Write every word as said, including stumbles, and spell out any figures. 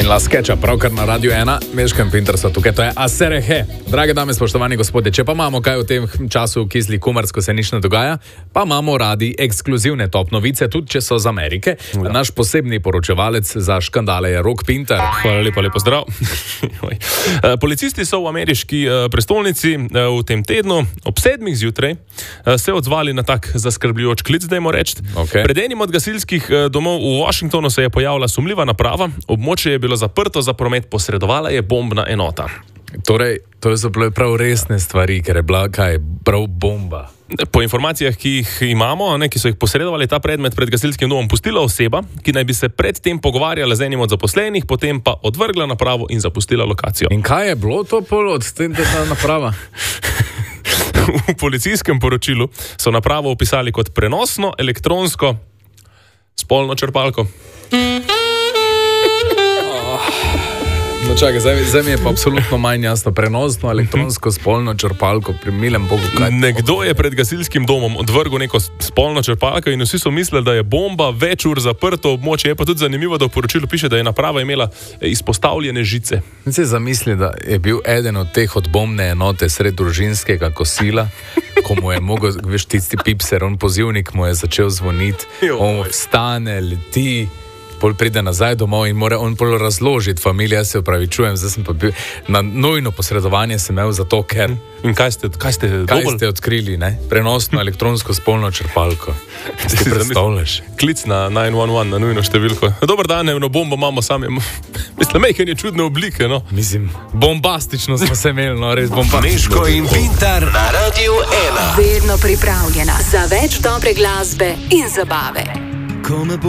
In la skeča, pravkar na Radio ena, Meška in Pintar so tukaj, to je Aserehe. Drage dame, spoštovani gospodje, če pa imamo kaj v tem času kisli kumars, ko se nič ne dogaja, pa imamo radi ekskluzivne top novice, tudi če so z Amerike. Ja. Naš posebni poročevalec za škandale je Rok Pintar. Hvala lepa, lepo zdrav. Policisti so v ameriški prestolnici v tem tednu ob sedmih zjutraj se odzvali na tak zaskrbljujoč klic, dajmo reči. Okay. Pred enim od gasilskih domov v Washingtonu se je pojavila sumljiva naprava, območje je bilo zaprto za promet, posredovala je bombna enota. Torej, to so bile prav resne stvari, ker je bila kaj, prav bomba. Po informacijah, ki jih imamo, ne, ki so jih posredovali, ta predmet pred gasilskim domom pustila oseba, ki naj bi se predtem pogovarjala z enim od zaposlenih, potem pa odvrgla napravo in zapustila lokacijo. In kaj je bilo to pol od tem, da ta naprava? V policijskem poročilu so napravo opisali kot prenosno elektronsko spolno črpalko. No čakaj, zdaj, zdaj mi je pa absolutno manj jasno. Prenosno elektronsko spolno črpalko, pri milem Bogu kaj. Nekdo je pred gasilskim domom odvrgel neko spolno črpalko in vsi so mislili, da je bomba, več ur zaprto območje. Je pa tudi zanimivo, da v poročilu piše, da je naprava imela izpostavljene žice. Si zamisli, da je bil eden od teh od bombne enote sred družinskega kosila, ko mu je mogel, veš, tisti pipser, on pozivnik mu je začel zvoniti, on vstane, leti, pol pride nazaj domov in mora on pol razložiti familiji. Jaz se opravičujem, zdaj sem pa bil na nujno posredovanje sem imel zato, ker... In kaj ste, kaj ste, kaj ste odkrili, ne? Prenosno elektronsko spolno črpalko. Si predstavljaš? Klic na devet ena ena, na nujno številko. Dobar dan, eno bombo imamo sami. Mislim, mejken je čudne oblike, no. Mislim, bombastično smo se imeli, no, res bombastično. Meško in Pintar na Radio ena. Vedno pripravljena za več dobre glasbe in zabave.